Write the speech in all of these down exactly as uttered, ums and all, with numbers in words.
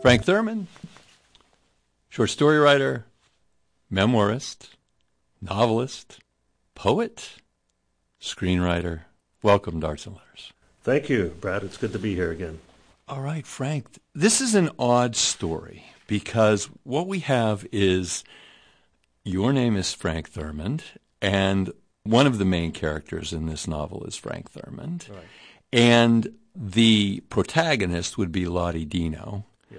Frank Thurmond, short story writer, memoirist, novelist, poet, screenwriter. Welcome to Arts and Letters. Thank you, Brad. It's good to be here again. All right, Frank. This is an odd story because what we have is your name is Frank Thurmond, and one of the main characters in this novel is Frank Thurmond. Right. And the protagonist would be Lottie Dino. Yes.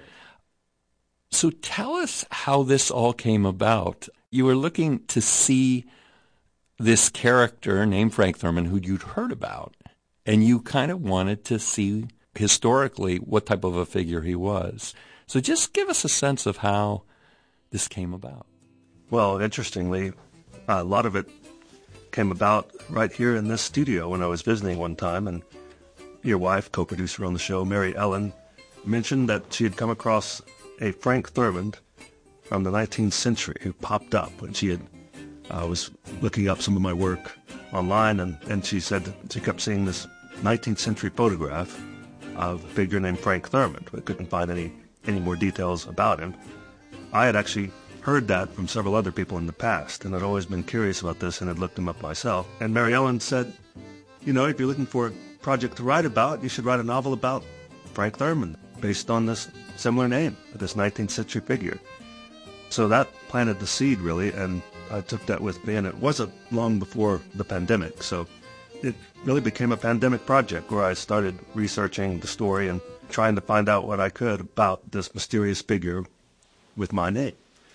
So tell us how this all came about. You were looking to see this character named Frank Thurmond who you'd heard about, and you kind of wanted to see historically what type of a figure he was. So just give us a sense of how this came about. Well, interestingly, a lot of it came about right here in this studio when I was visiting one time, and your wife, co-producer on the show, Mary Ellen, mentioned that she had come across a Frank Thurmond from the nineteenth century who popped up when she had uh, was looking up some of my work online, and, and she said that she kept seeing this nineteenth century photograph of a figure named Frank Thurmond, but couldn't find any, any more details about him. I had actually heard that from several other people in the past, and I'd always been curious about this and had looked him up myself. And Mary Ellen said, you know, if you're looking for a project to write about, you should write a novel about Frank Thurmond, based on this similar name, this nineteenth century figure. So that planted the seed, really, and I took that with me, and it wasn't long before the pandemic, so it really became a pandemic project where I started researching the story and trying to find out what I could about this mysterious figure with my name.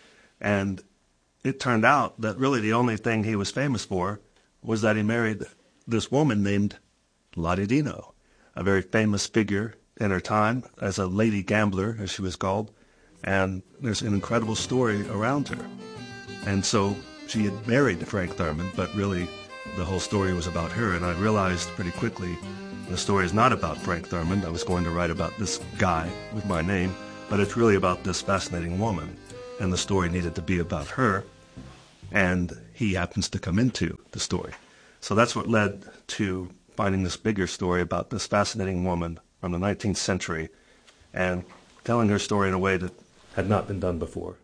And it turned out that really the only thing he was famous for was that he married this woman named Lottie Dino, a very famous figure in her time as a lady gambler, as she was called, and there's an incredible story around her. And so she had married Frank Thurmond, but really the whole story was about her, and I realized pretty quickly the story is not about Frank Thurmond. I was going to write about this guy with my name, but it's really about this fascinating woman, and the story needed to be about her, and he happens to come into the story. So that's what led to finding this bigger story about this fascinating woman from the nineteenth century and telling her story in a way that had not been done before.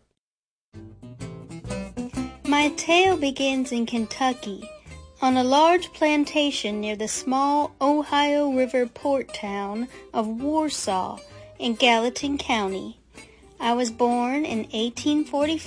My tale begins in Kentucky, on a large plantation near the small Ohio River port town of Warsaw in Gallatin County. I was born in eighteen